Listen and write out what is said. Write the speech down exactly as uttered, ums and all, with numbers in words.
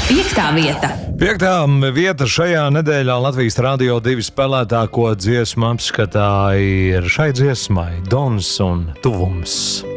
Piektā vieta. Piektā vieta šajā nedēļā Latvijas Radio divi spēlētāko dziesmu apskatā ir šai dziesmai Dons un Tuvums.